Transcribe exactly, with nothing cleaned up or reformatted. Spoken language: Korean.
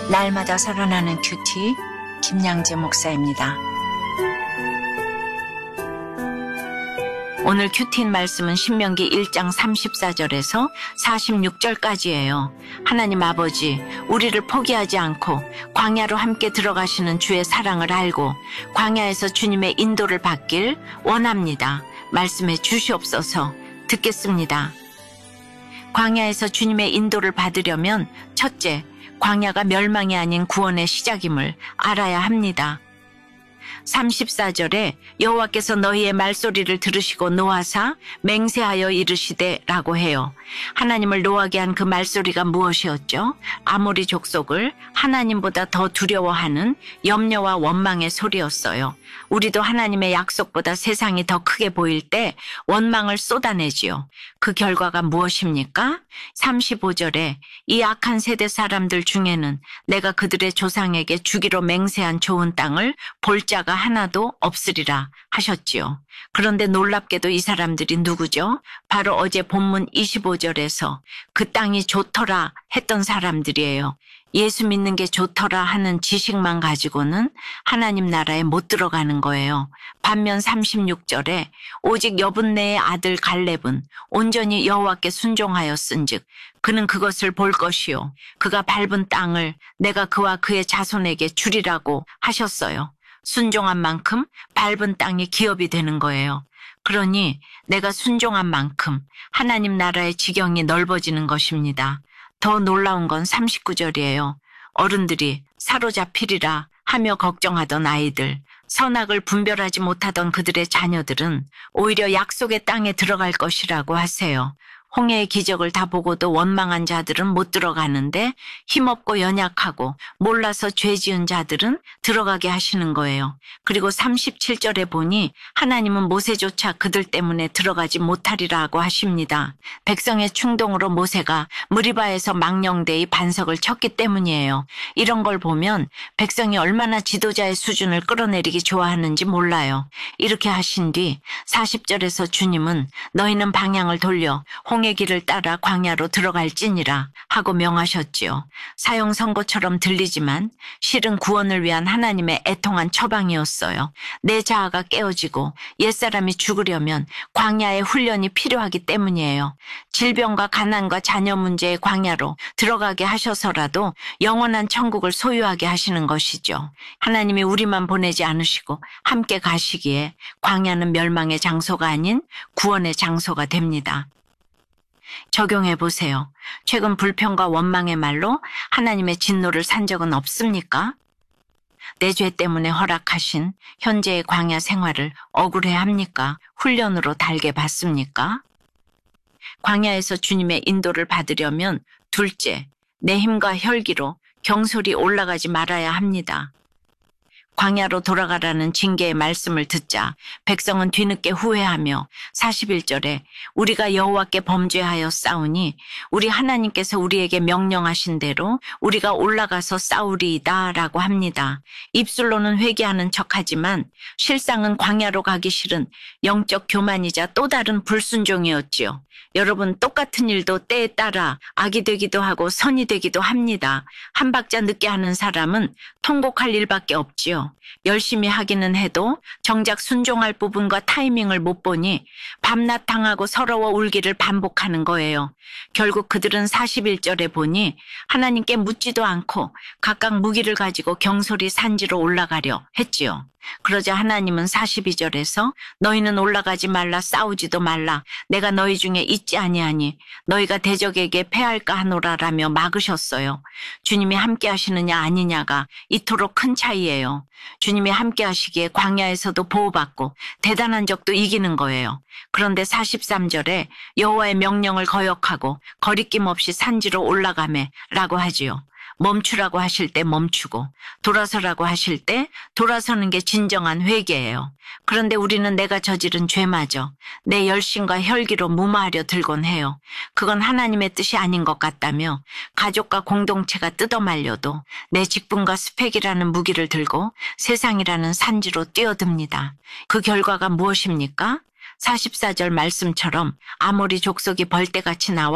날마다 살아나는 큐티 김양재 목사입니다. 오늘 큐티인 말씀은 신명기 일 장 삼십사 절에서 사십육 절까지예요. 하나님 아버지, 우리를 포기하지 않고 광야로 함께 들어가시는 주의 사랑을 알고 광야에서 주님의 인도를 받길 원합니다. 말씀해 주시옵소서. 듣겠습니다. 광야에서 주님의 인도를 받으려면 첫째, 광야가 멸망이 아닌 구원의 시작임을 알아야 합니다. 삼십사 절에 여호와께서 너희의 말소리를 들으시고 노하사 맹세하여 이르시되 라고 해요. 하나님을 노하게 한 그 말소리가 무엇이었죠? 아모리 족속을 하나님보다 더 두려워하는 염려와 원망의 소리였어요. 우리도 하나님의 약속보다 세상이 더 크게 보일 때 원망을 쏟아내지요. 그 결과가 무엇입니까? 삼십오 절에 이 악한 세대 사람들 중에는 내가 그들의 조상에게 주기로 맹세한 좋은 땅을 볼 자가 하나도 없으리라 하셨지요. 그런데 놀랍게도 이 사람들이 누구죠? 바로 어제 본문 이십오 절에서 그 땅이 좋더라 했던 사람들이에요. 예수 믿는 게 좋더라 하는 지식만 가지고는 하나님 나라에 못 들어가는 거예요. 반면 삼십육 절에 오직 여분네의 아들 갈렙은 온전히 여호와께 순종하였은즉 그는 그것을 볼 것이요 그가 밟은 땅을 내가 그와 그의 자손에게 주리라고 하셨어요. 순종한 만큼 밟은 땅이 기업이 되는 거예요. 그러니 내가 순종한 만큼 하나님 나라의 지경이 넓어지는 것입니다. 더 놀라운 건 삼십구 절이에요. 어른들이 사로잡히리라 하며 걱정하던 아이들, 선악을 분별하지 못하던 그들의 자녀들은 오히려 약속의 땅에 들어갈 것이라고 하세요. 홍해의 기적을 다 보고도 원망한 자들은 못 들어가는데 힘없고 연약하고 몰라서 죄 지은 자들은 들어가게 하시는 거예요. 그리고 삼십칠 절에 보니 하나님은 모세조차 그들 때문에 들어가지 못하리라고 하십니다. 백성의 충동으로 모세가 무리바에서 망령되이 반석을 쳤기 때문이에요. 이런 걸 보면 백성이 얼마나 지도자의 수준을 끌어내리기 좋아하는지 몰라요. 이렇게 하신 뒤 사십 절에서 주님은 너희는 방향을 돌려 홍 의 길을 따라 광야로 들어갈지니라 하고 명하셨지요. 사형 선고처럼 들리지만 실은 구원을 위한 하나님의 애통한 처방이었어요. 내 자아가 깨어지고 옛사람이 죽으려면 광야의 훈련이 필요하기 때문이에요. 질병과 가난과 자녀 문제의 광야로 들어가게 하셔서라도 영원한 천국을 소유하게 하시는 것이죠. 하나님이 우리만 보내지 않으시고 함께 가시기에 광야는 멸망의 장소가 아닌 구원의 장소가 됩니다. 적용해 보세요. 최근 불평과 원망의 말로 하나님의 진노를 산 적은 없습니까? 내 죄 때문에 허락하신 현재의 광야 생활을 억울해합니까? 훈련으로 달게 받습니까? 광야에서 주님의 인도를 받으려면 둘째, 내 힘과 혈기로 경솔히 올라가지 말아야 합니다. 광야로 돌아가라는 징계의 말씀을 듣자 백성은 뒤늦게 후회하며 사십일 절에 우리가 여호와께 범죄하여 싸우니 우리 하나님께서 우리에게 명령하신 대로 우리가 올라가서 싸우리이다 라고 합니다. 입술로는 회개하는 척하지만 실상은 광야로 가기 싫은 영적 교만이자 또 다른 불순종이었지요. 여러분, 똑같은 일도 때에 따라 악이 되기도 하고 선이 되기도 합니다. 한 박자 늦게 하는 사람은 통곡할 일밖에 없지요. 열심히 하기는 해도 정작 순종할 부분과 타이밍을 못 보니 밤낮 당하고 서러워 울기를 반복하는 거예요. 결국 그들은 사십일 절에 보니 하나님께 묻지도 않고 각각 무기를 가지고 경솔히 산지로 올라가려 했지요. 그러자 하나님은 사십이 절에서 너희는 올라가지 말라 싸우지도 말라 내가 너희 중에 있지 아니하니 너희가 대적에게 패할까 하노라라며 막으셨어요. 주님이 함께 하시느냐 아니냐가 이토록 큰 차이예요. 주님이 함께 하시기에 광야에서도 보호받고 대단한 적도 이기는 거예요. 그런데 사십삼 절에 여호와의 명령을 거역하고 거리낌 없이 산지로 올라가매 라고 하지요. 멈추라고 하실 때 멈추고 돌아서라고 하실 때 돌아서는 게 진정한 회개예요. 그런데 우리는 내가 저지른 죄마저 내 열심과 혈기로 무마하려 들곤 해요. 그건 하나님의 뜻이 아닌 것 같다며 가족과 공동체가 뜯어말려도 내 직분과 스펙이라는 무기를 들고 세상이라는 산지로 뛰어듭니다. 그 결과가 무엇입니까? 사십사 절 말씀처럼 아모리 족속이 벌떼같이 나와